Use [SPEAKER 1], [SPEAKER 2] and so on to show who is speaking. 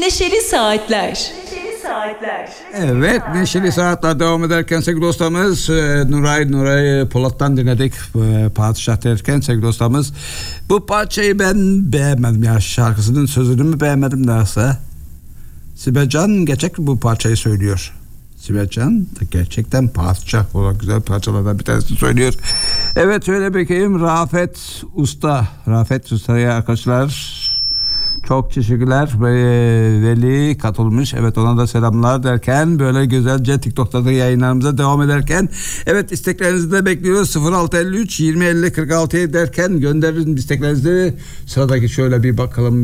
[SPEAKER 1] Neşeli Saatler.
[SPEAKER 2] Evet, Neşeli Saatler devam ederken sevgili dostlarımız Nuray Polat'tan dinledik. Padişah derken sevgili dostlarımız, bu parçayı ben beğenmedim ya, şarkısının sözünü mü beğenmedim derse. Sibel Can gerçekten bu parçayı söylüyor. Sibel Can gerçekten padişah olarak güzel parçalardan bir tanesini söylüyor. Evet, şöyle bakayım, Rafet Usta'ya arkadaşlar çok teşekkürler. Veli katılmış. Evet, ona da selamlar derken böyle güzelce TikTok'ta da yayınlarımıza devam ederken, evet, isteklerinizi de bekliyoruz. 0653 2050 46 derken gönderin isteklerinizi. Sıradaki şöyle bir bakalım.